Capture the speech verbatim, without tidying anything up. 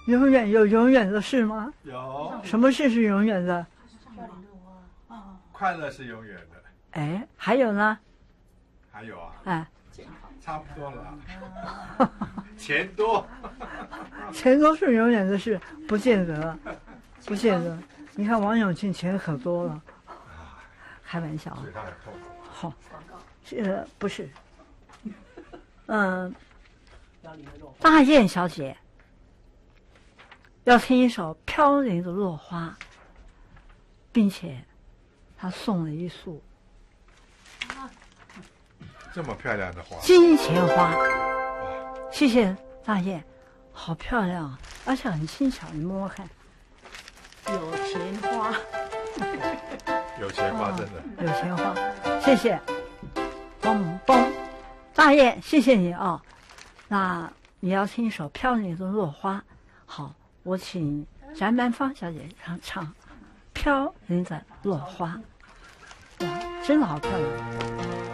永远有永远的事吗？ 有。 什么事是永远的？ 快乐是永远的。 哎，还有呢？ 还有啊。 哎， 差不多了。钱多。 钱多是永远的事，不见得，不见得。你看王永庆钱可多了，开玩笑啊。好，呃，不是，嗯，大雁小姐要听一首飘零的落花，并且她送了一束这么漂亮的花， 金钱花。谢谢大雁，好漂亮啊，而且很轻巧，你摸摸看。有钱花， 有钱花真的、 哦、有钱花，谢谢，嘣嘣，大雁，谢谢你啊、哦。那你要听一首飘零的落花，好，我请翟曼芳小姐唱唱《飘零的落花》，哇，真的好漂亮。